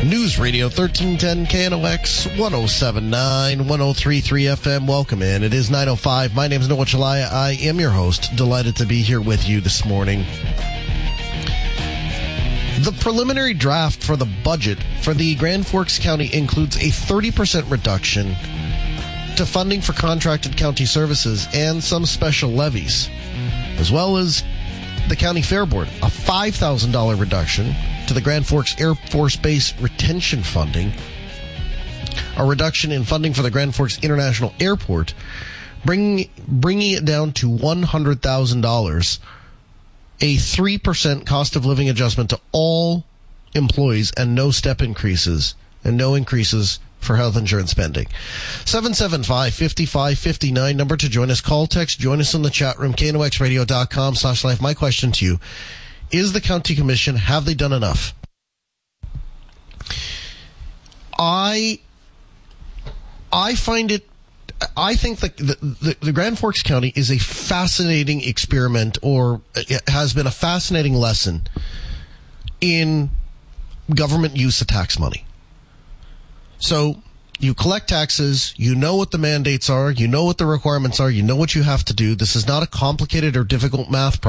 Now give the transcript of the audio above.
News Radio 1310 KNOX 1079 1033 FM. Welcome in. It is 9:05. My name is Noah Chalaya. I am your host. Delighted to be here with you this morning. The preliminary draft for the budget for the Grand Forks County includes a 30% reduction to funding for contracted county services and some special levies, as well as the County Fair Board, a $5,000 reduction to the Grand Forks Air Force Base retention funding, a reduction in funding for the Grand Forks International Airport, bringing it down to $100,000, a 3% cost of living adjustment to all employees, and no step increases, and no increases for health insurance spending. 775-5559, number to join us. Call, text, join us in the chat room, knoxradio.com/life. My question to you, is the County Commission, have they done enough? I find it, I think that the Grand Forks County is a fascinating experiment, or it has been a fascinating lesson in government use of tax money. So you collect taxes, you know what the mandates are, you know what the requirements are, you know what you have to do. This is not a complicated or difficult math problem.